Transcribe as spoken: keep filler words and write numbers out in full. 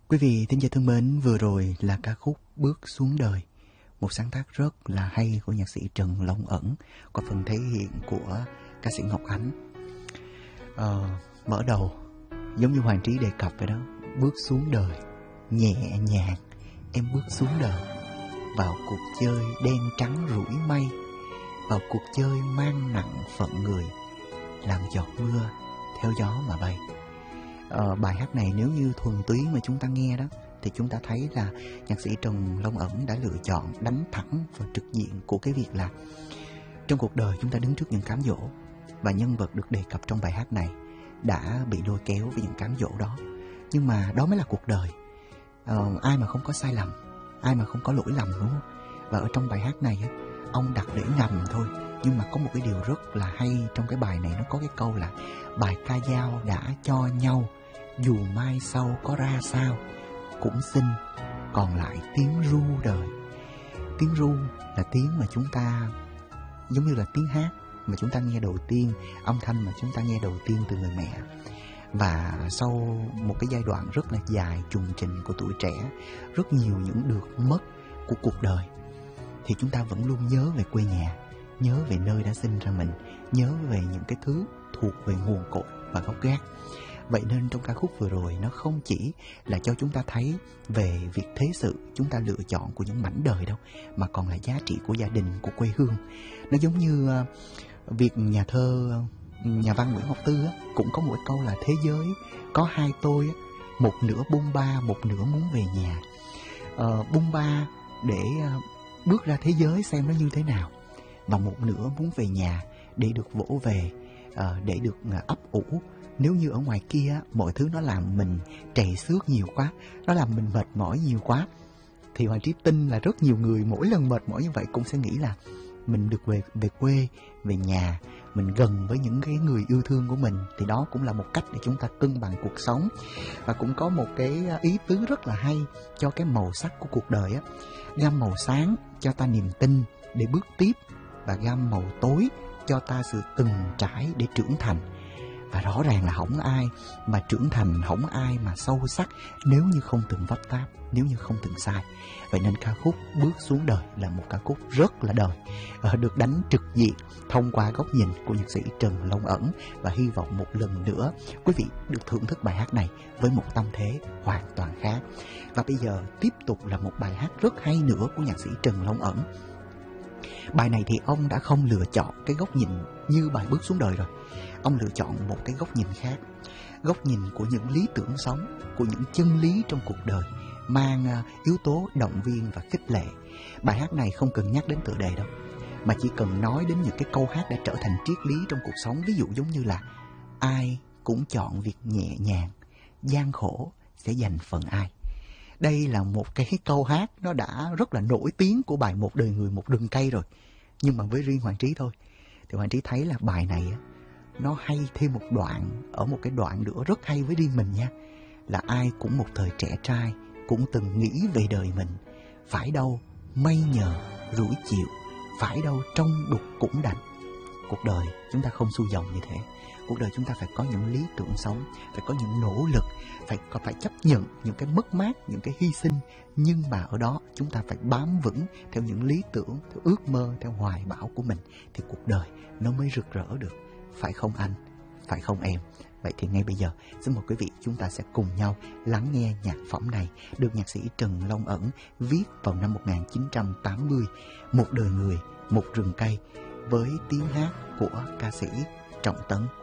Quý vị thính giả thân mến, vừa rồi là ca khúc Bước xuống đời, một sáng tác rất là hay của nhạc sĩ Trần Long Ẩn, qua phần thể hiện của ca sĩ Ngọc Ánh. Ờ, mở đầu giống như Hoàng Trí đề cập vậy đó, bước xuống đời, nhẹ nhàng, em bước xuống đời, vào cuộc chơi đen trắng rủi mây, vào cuộc chơi mang nặng phận người, làm giọt mưa theo gió mà bay. Ờ, bài hát này nếu như thuần túy mà chúng ta nghe đó thì chúng ta thấy là nhạc sĩ Trần Long Ẩn đã lựa chọn đánh thẳng vào trực diện của cái việc là trong cuộc đời chúng ta đứng trước những cám dỗ, và nhân vật được đề cập trong bài hát này đã bị lôi kéo với những cám dỗ đó. Nhưng mà đó mới là cuộc đời. Ờ, ai mà không có sai lầm, ai mà không có lỗi lầm, đúng không? Và ở trong bài hát này ông đặt để ngầm thôi, nhưng mà có một cái điều rất là hay trong cái bài này. Nó có cái câu là bài ca dao đã cho nhau, dù mai sau có ra sao cũng xin còn lại tiếng ru đời. Tiếng ru là tiếng mà chúng ta giống như là tiếng hát mà chúng ta nghe đầu tiên, âm thanh mà chúng ta nghe đầu tiên từ người mẹ. Và sau một cái giai đoạn rất là dài trùng trình của tuổi trẻ, rất nhiều những được mất của cuộc đời, thì chúng ta vẫn luôn nhớ về quê nhà, nhớ về nơi đã sinh ra mình, nhớ về những cái thứ thuộc về nguồn cội và gốc gác. Vậy nên trong ca khúc vừa rồi nó không chỉ là cho chúng ta thấy về việc thế sự chúng ta lựa chọn của những mảnh đời đâu, mà còn là giá trị của gia đình, của quê hương. Nó giống như uh, việc nhà thơ, nhà văn Nguyễn Ngọc Tư á, cũng có một câu là thế giới có hai tôi, một nửa bôn ba, một nửa muốn về nhà. Uh, bôn ba để uh, bước ra thế giới xem nó như thế nào, và một nửa muốn về nhà để được vỗ về, uh, để được uh, ấp ủ. Nếu như ở ngoài kia mọi thứ nó làm mình trầy xước nhiều quá, nó làm mình mệt mỏi nhiều quá, thì Hoàng Trí tin là rất nhiều người mỗi lần mệt mỏi như vậy cũng sẽ nghĩ là mình được về về quê, về nhà, mình gần với những cái người yêu thương của mình, thì đó cũng là một cách để chúng ta cân bằng cuộc sống. Và cũng có một cái ý tứ rất là hay cho cái màu sắc của cuộc đời á. Gam màu sáng cho ta niềm tin để bước tiếp, và gam màu tối cho ta sự từng trải để trưởng thành. Và rõ ràng là hổng ai mà trưởng thành, hổng ai mà sâu sắc nếu như không từng vấp táp, nếu như không từng sai. Vậy nên ca khúc Bước xuống đời là một ca khúc rất là đời, được đánh trực diện thông qua góc nhìn của nhạc sĩ Trần Long Ẩn. Và hy vọng một lần nữa quý vị được thưởng thức bài hát này với một tâm thế hoàn toàn khác. Và bây giờ tiếp tục là một bài hát rất hay nữa của nhạc sĩ Trần Long Ẩn. Bài này thì ông đã không lựa chọn cái góc nhìn như bài Bước xuống đời rồi. Ông lựa chọn một cái góc nhìn khác, góc nhìn của những lý tưởng sống, của những chân lý trong cuộc đời, mang yếu tố động viên và khích lệ. Bài hát này không cần nhắc đến tựa đề đâu, mà chỉ cần nói đến những cái câu hát đã trở thành triết lý trong cuộc sống. Ví dụ giống như là ai cũng chọn việc nhẹ nhàng, gian khổ sẽ dành phần ai. Đây là một cái câu hát nó đã rất là nổi tiếng của bài Một đời người một rừng cây rồi. Nhưng mà với riêng Hoàng Trí thôi, thì Hoàng Trí thấy là bài này nó hay thêm một đoạn, ở một cái đoạn nữa rất hay với riêng mình nha. Là ai cũng một thời trẻ trai, cũng từng nghĩ về đời mình. Phải đâu mây nhờ rủi chịu, phải đâu trong đục cũng đành. Cuộc đời chúng ta không xuôi dòng như thế. Cuộc đời chúng ta phải có những lý tưởng sống, phải có những nỗ lực, phải phải chấp nhận những cái mất mát, những cái hy sinh. Nhưng mà ở đó chúng ta phải bám vững theo những lý tưởng, theo ước mơ, theo hoài bão của mình, thì cuộc đời nó mới rực rỡ được. Phải không anh? Phải không em? Vậy thì ngay bây giờ xin mời quý vị chúng ta sẽ cùng nhau lắng nghe nhạc phẩm này, được nhạc sĩ Trần Long Ẩn viết vào năm một nghìn chín trăm tám mươi, Một đời người, một rừng cây, với tiếng hát của ca sĩ Trọng Tấn.